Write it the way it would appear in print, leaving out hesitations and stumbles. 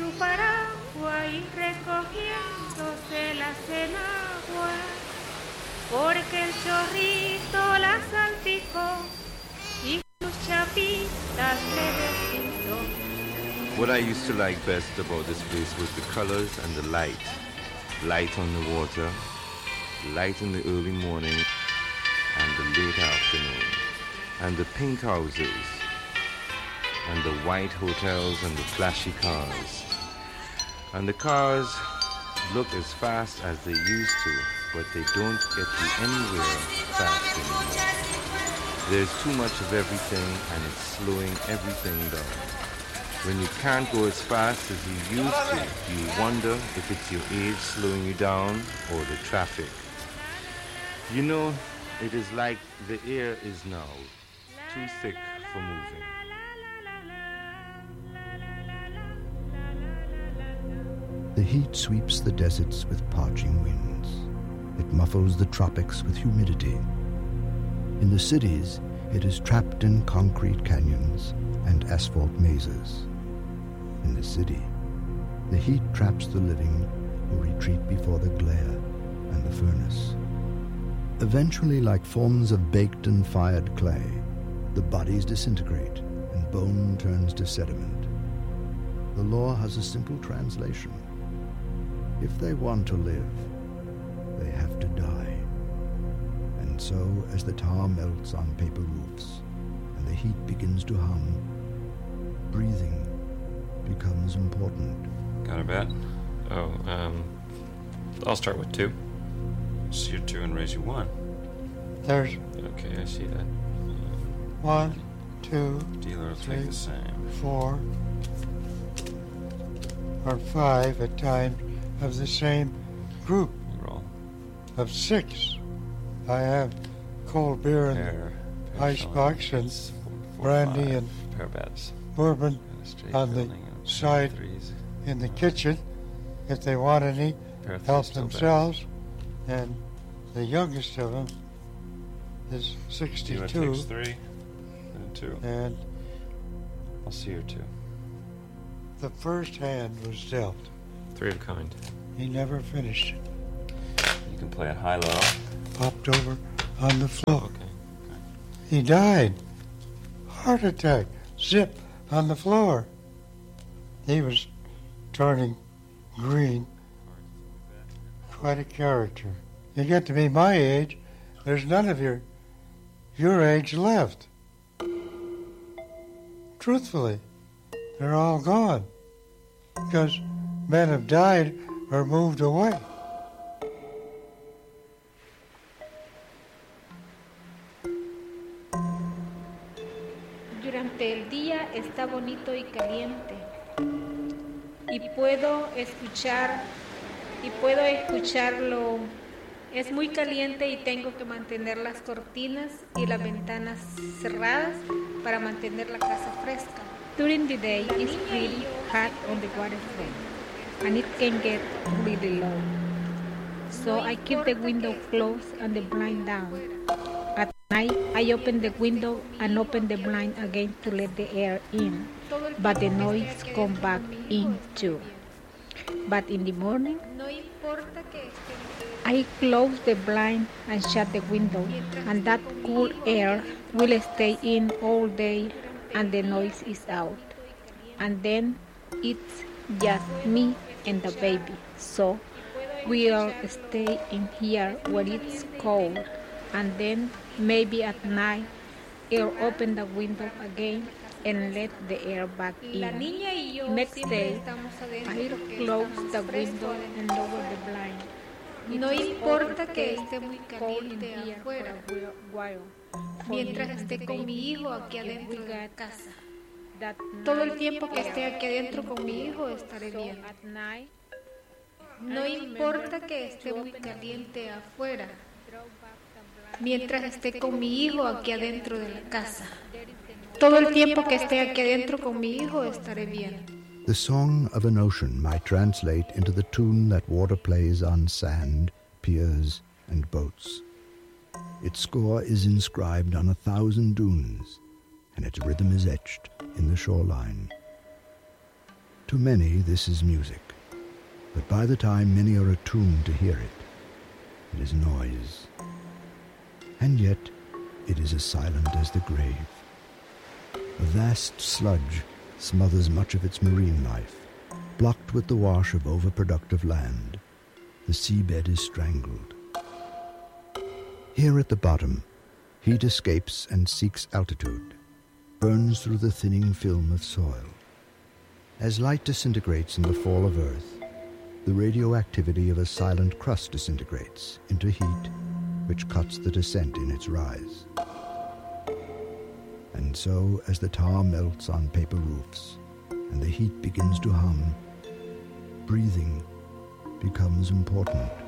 su paraguas y recogiéndose las enaguas, porque el chorrito la salpicó y sus chapitas le desquitó. What I used to like best about this place was the colors and the light. Light on the water, light in the early morning and the late afternoon, and the pink houses, and the white hotels and the flashy cars. And the cars look as fast as they used to, but they don't get you anywhere fast anymore. There's too much of everything and it's slowing everything down. When you can't go as fast as you used to, you wonder if it's your age slowing you down or the traffic. You know, it is like the air is now too thick for moving. The heat sweeps the deserts with parching winds. It muffles the tropics with humidity. In the cities, it is trapped in concrete canyons and asphalt mazes. In the city, the heat traps the living who retreat before the glare and the furnace. Eventually, like forms of baked and fired clay, the bodies disintegrate and bone turns to sediment. The law has a simple translation. If they want to live, they have to die. And so, as the tar melts on paper roofs and the heat begins to hum, breathing becomes important. Got a bet? Oh, I'll start with 2. So you're 2 and raise you 1. There's Okay, I see that. 1, 2, Dealer will 3, take the same. 4, or 5 at times of the same group You roll. of 6. I have cold beer and Pair icebox and It's four, brandy 5. and pair bets. bourbon And a straight on the building and side threes. in the kitchen if they want any, Pair of help threes still themselves. And the youngest of them is bets. Dealer 62, takes 3 and 2. and I'll see your 2. the first hand was dealt. 3 of kind. He never finished it. You can play it high-low. Popped over on the floor. Okay. He died. Heart attack. Zip on the floor. He was turning green. Quite a character. You get to be my age, there's none of your age left. Truthfully, they're all gone. Because men have died or moved away. Durante el día está bonito y caliente y puedo escucharlo. Es muy caliente y tengo que mantener las cortinas y las ventanas cerradas para mantener la casa fresca. During the day it's pretty hot on the waterfront and it can get really low. So I keep the window closed and the blind down. At night, I open the window and open the blind again to let the air in, but the noise comes back in too. But in the morning, I close the blind and shut the window, and that cool air will stay in all day and the noise is out. And then it's just me and the baby, so we'll stay in here where it's cold, and then maybe at night I'll open the window again and let the air back in. Next day, I'll close the window and lower the blind. No importa que esté muy caliente afuera, mientras esté con mi hijo aquí adentro de la casa. Todo el tiempo que esté aquí adentro con mi hijo estaré bien. No importa que esté muy caliente afuera, mientras esté con mi hijo aquí adentro de la casa. Todo el tiempo que esté aquí adentro con mi hijo estaré bien. The song of an ocean might translate into the tune that water plays on sand, piers, and boats. Its score is inscribed on 1,000 dunes, and its rhythm is etched in the shoreline. To many, this is music, but by the time many are attuned to hear it, it is noise. And yet, it is as silent as the grave. A vast sludge smothers much of its marine life. Blocked with the wash of overproductive land, the seabed is strangled. Here at the bottom, heat escapes and seeks altitude, burns through the thinning film of soil. As light disintegrates in the fall of Earth, the radioactivity of a silent crust disintegrates into heat, which cuts the descent in its rise. And so, as the tar melts on paper roofs and the heat begins to hum, breathing becomes important.